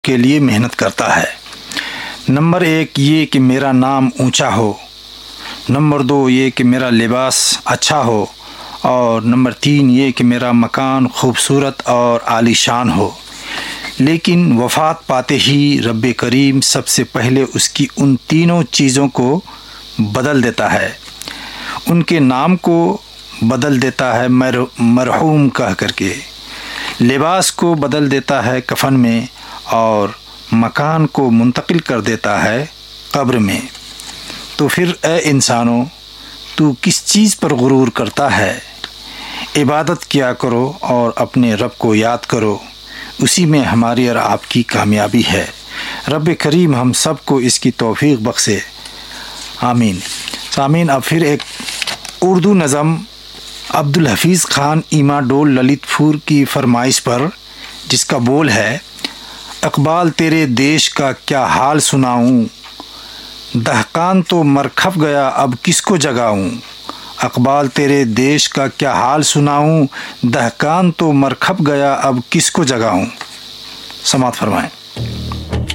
کے لیے محنت کرتا ہے۔ نمبر 1 یہ کہ میرا نام اونچا ہو، نمبر 2 یہ کہ میرا لباس اچھا ہو، اور نمبر 3 یہ کہ میرا مکان خوبصورت اور عالی شان ہو۔ لیکن وفات پاتے ہی رب کریم سب سے پہلے اس کی ان تینوں چیزوں کو بدل دیتا ہے۔ ان کے نام کو بدل دیتا ہے مرحوم کہہ کر کے، لباس کو بدل دیتا ہے کفن میں، اور مکان کو منتقل کر دیتا ہے قبر میں۔ تو پھر اے انسانوں، تو کس چیز پر غرور کرتا ہے؟ عبادت کیا کرو اور اپنے رب کو یاد کرو، اسی میں ہماری اور آپ کی کامیابی ہے۔ رب کریم ہم سب کو اس کی توفیق بخشے، آمین۔ سامعین، اب پھر ایک اردو نظم عبدالحفیظ خان ایما ڈول للت پور کی فرمائش پر، جس کا بول ہے: اقبال تیرے دیش کا کیا حال سناؤں، دہقان تو مر کھپ گیا اب کس کو جگاؤں۔ اقبال تیرے دیش کا کیا حال سناؤں، دہقان تو مر کھپ گیا اب کس کو جگاؤں۔ سماعت فرمائیں۔